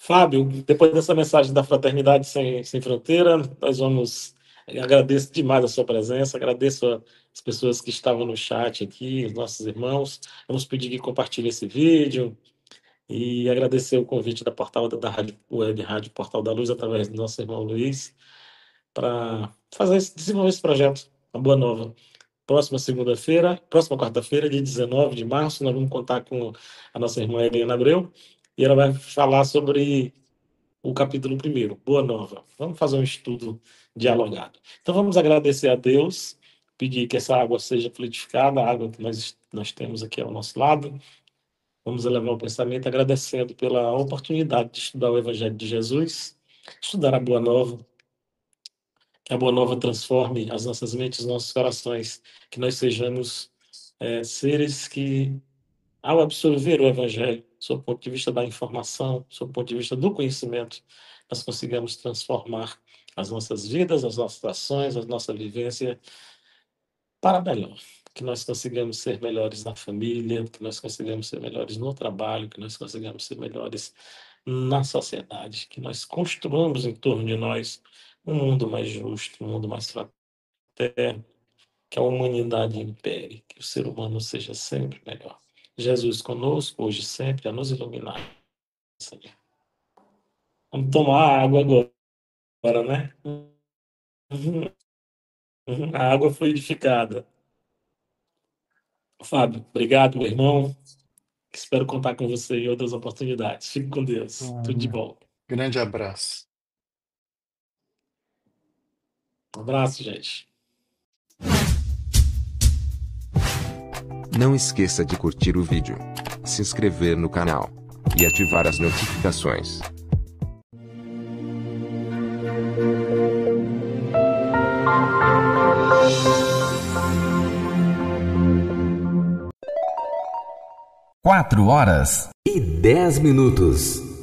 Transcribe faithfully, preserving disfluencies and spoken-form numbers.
Fábio, depois dessa mensagem da Fraternidade Sem, Sem Fronteira, nós vamos. Agradeço demais a sua presença, agradeço a- as pessoas que estavam no chat aqui, os nossos irmãos. Vamos pedir que compartilhe esse vídeo e agradecer o convite da Portal da Rádio Web Rádio Portal da Luz, através do nosso irmão Luiz, para fazer esse, desenvolver esse projeto, a Boa Nova. Próxima segunda-feira, próxima quarta-feira, dia dezenove de março, nós vamos contar com a nossa irmã Helena Abreu e ela vai falar sobre o capítulo primeiro, Boa Nova. Vamos fazer um estudo dialogado. Então vamos agradecer a Deus, pedir que essa água seja fluidificada, a água que nós, nós temos aqui ao nosso lado. Vamos elevar o pensamento agradecendo pela oportunidade de estudar o Evangelho de Jesus, estudar a Boa Nova, que a Boa Nova transforme as nossas mentes, os nossos corações, que nós sejamos é, seres que, ao absorver o Evangelho, sob o ponto de vista da informação, sob o ponto de vista do conhecimento, nós consigamos transformar as nossas vidas, as nossas ações, a nossa vivência para melhor. Que nós consigamos ser melhores na família, que nós consigamos ser melhores no trabalho, que nós consigamos ser melhores na sociedade, que nós construamos em torno de nós um mundo mais justo, um mundo mais fraterno, que a humanidade impere, que o ser humano seja sempre melhor. Jesus conosco, hoje e sempre, a nos iluminar, Senhor. Vamos tomar água agora, né? Uhum, uhum, a água fluidificada. Fábio, obrigado, meu irmão. Espero contar com você em outras oportunidades. Fique com Deus. Tudo de Um bom. grande abraço. Um abraço, gente. Não esqueça de curtir o vídeo, se inscrever no canal e ativar as notificações. Quatro horas e dez minutos.